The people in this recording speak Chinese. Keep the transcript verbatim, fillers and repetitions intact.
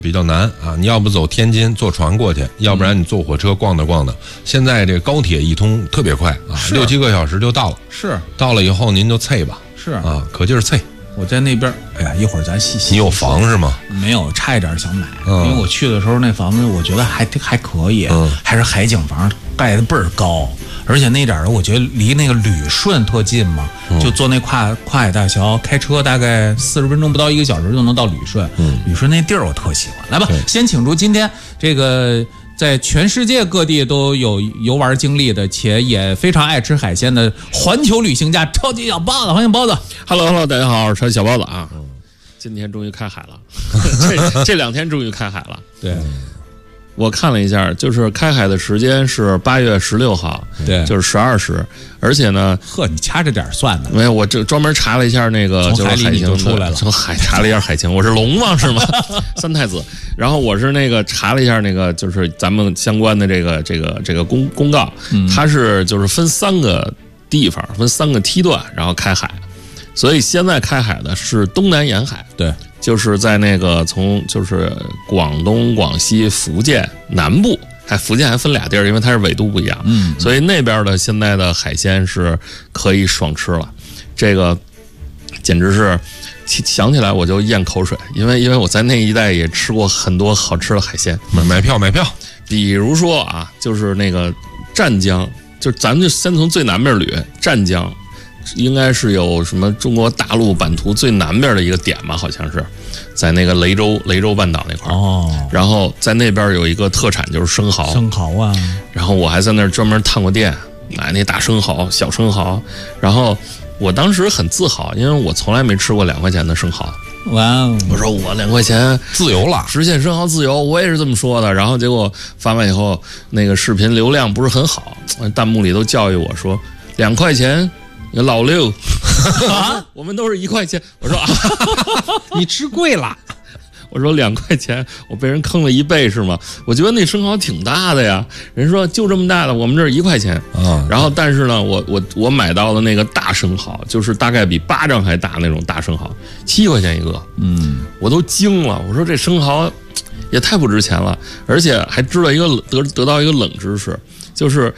比较难啊，你要不走天津坐船过去，要不然你坐火车逛荡逛荡。现在这高铁一通特别快啊，六七个小时就到了。 是， 到了以后您就啐吧。 是啊，可劲儿啐。 我在那边，哎呀，一会儿咱细细。 你有房是吗？ 没有，差一点想买， 嗯、 因为我去的时候那房子我觉得还还可以，嗯、还是海景房，盖的倍儿高。而且那点儿我觉得离那个旅顺特近嘛，嗯、就坐那跨跨海大桥，开车大概四十分钟不到一个小时就能到旅顺。嗯，旅顺那地儿我特喜欢。来吧，先请出今天这个在全世界各地都有游玩经历的，且也非常爱吃海鲜的环球旅行家超级小包子，欢迎包子。 Hello Hello， 大家好，我是小包子啊。嗯、今天终于开海了，这这两天终于开海了。 对。 我看了一下，就是开海的时间是八月十六号， 对， 就是十二时，而且呢， 呵，你掐着点算的。 没有，我这专门查了一下那个， 从海里你就出来了， 从海查了一下海情，我是龙王是吗？三太子，然后我是那个查了一下那个，就是咱们相关的这个这个这个公公告，嗯、它是就是分三个地方，分三个梯段，然后开海，所以现在开海的是东南沿海， 对。 就是在那个从就是广东、广西、福建南部，还福建还分俩地儿，因为它是纬度不一样，嗯，所以那边的现在的海鲜是可以爽吃了，这个简直是想起来我就咽口水，因为因为我在那一带也吃过很多好吃的海鲜。 买买票买票， 比如说啊，就是那个湛江，就咱们就先从最南边捋，湛江。应该是有什么中国大陆版图最南边的一个点吧，好像是在那个雷州雷州半岛那块儿哦。然后在那边有一个特产就是生蚝， 生蚝啊。 然后我还在那儿专门探过店，买那大生蚝、小生蚝。然后我当时很自豪，因为我从来没吃过两块钱的生蚝。 哇哦！ 我说我两块钱自由了， 实现生蚝自由，我也是这么说的。然后结果发完以后，那个视频流量不是很好，弹幕里都教育我说两块钱。老六，啊，我们都是一块钱。我说啊， 你吃贵了。 我说两块钱，我被人坑了一倍是吗？我觉得那生蚝挺大的呀。人说就这么大的，我们这儿一块钱啊。然后但是呢，我我我买到的那个大生蚝，就是大概比巴掌还大那种大生蚝，七块钱一个。嗯，我都惊了。我说这生蚝也太不值钱了，而且还知道一个得得到一个冷知识。就是